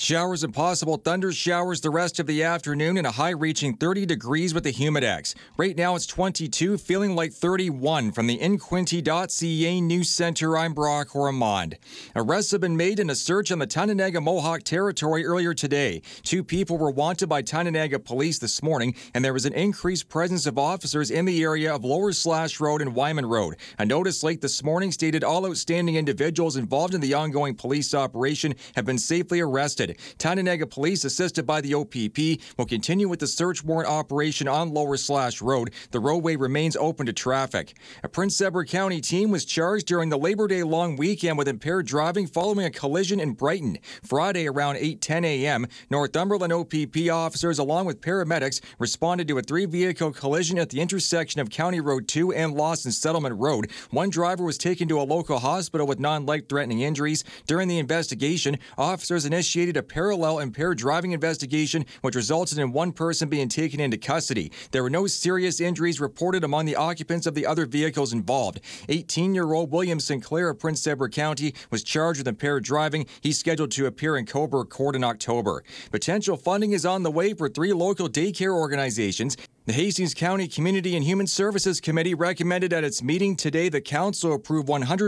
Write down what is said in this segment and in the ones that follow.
Showers and possible thunder showers the rest of the afternoon, and a high reaching 30 degrees with the humidex. Right now it's 22, feeling like 31. From the InQuinty.ca News Center, I'm Brock Ormond. Arrests have been made in a search on the Tyendinaga Mohawk territory earlier today. 2 people were wanted by Tyendinaga police this morning, and there was an increased presence of officers in the area of Lower Slash Road and Wyman Road. A notice late this morning stated all outstanding individuals involved in the ongoing police operation have been safely arrested. Tyendinaga Police, assisted by the OPP, will continue with the search warrant operation on Lower Slash Road. The roadway remains open to traffic. A Prince Edward County team was charged during the Labor Day long weekend with impaired driving following a collision in Brighton. Friday around 8:10 a.m., Northumberland OPP officers along with paramedics responded to a 3-vehicle collision at the intersection of County Road 2 and Lawson Settlement Road. One driver was taken to a local hospital with non-life-threatening injuries. During the investigation, officers initiated a parallel impaired driving investigation, which resulted in one person being taken into custody. There were no serious injuries reported among the occupants of the other vehicles involved. 18-year-old William Sinclair of Prince Edward County was charged with impaired driving. He's scheduled to appear in Cobourg Court in October. Potential funding is on the way for 3 local daycare organizations. The Hastings County Community and Human Services Committee recommended at its meeting today the council approve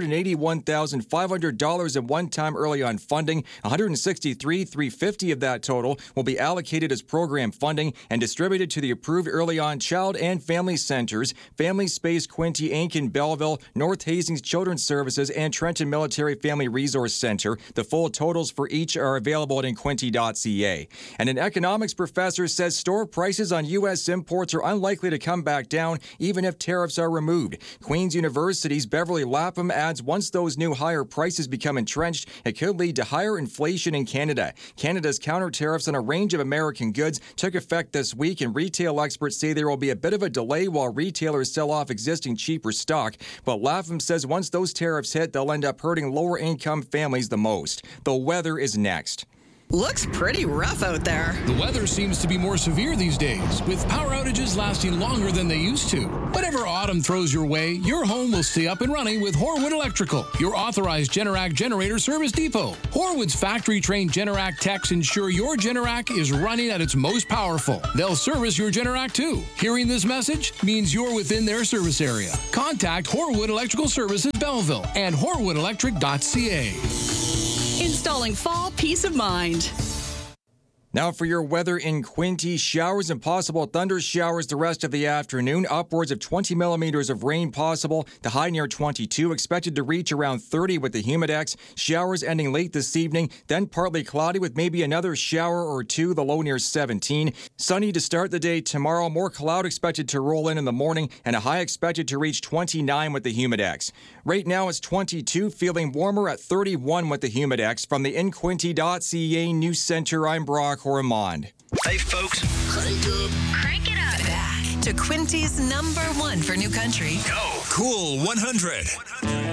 $181,500 in one-time early on funding. $163,350 of that total will be allocated as program funding and distributed to the approved early on child and family centers, Family Space Quinte, Inc. in Belleville, North Hastings Children's Services, and Trenton Military Family Resource Center. The full totals for each are available at InQuinty.ca. And an economics professor says store prices on U.S. imports are unlikely to come back down even if tariffs are removed. Queen's University's Beverly Lapham adds once those new higher prices become entrenched, it could lead to higher inflation in Canada. Canada's counter tariffs on a range of American goods took effect this week, and retail experts say there will be a bit of a delay while retailers sell off existing cheaper stock. But Lapham says once those tariffs hit, they'll end up hurting lower income families the most. The weather is next. Looks pretty rough out there. The weather seems to be more severe these days, with power outages lasting longer than they used to. Whatever autumn throws your way, your home will stay up and running with Horwood Electrical, your authorized Generac generator service depot. Horwood's factory-trained Generac techs ensure your Generac is running at its most powerful. They'll service your Generac too. Hearing this message means you're within their service area. Contact Horwood Electrical Services Belleville and HorwoodElectric.ca. Installing fall peace of mind. Now for your weather in Quinte, showers and possible thunder showers the rest of the afternoon. Upwards of 20 millimeters of rain possible. The high near 22, expected to reach around 30 with the humidex. Showers ending late this evening, then partly cloudy with maybe another shower or 2, the low near 17. Sunny to start the day tomorrow, more cloud expected to roll in the morning, and a high expected to reach 29 with the humidex. Right now it's 22, feeling warmer at 31 with the humidex. From the InQuinty.ca News Center, I'm Brock Ormond. Hey, folks. Crank it up. Back to Quinty's #1 for new country. Go. Cool 100.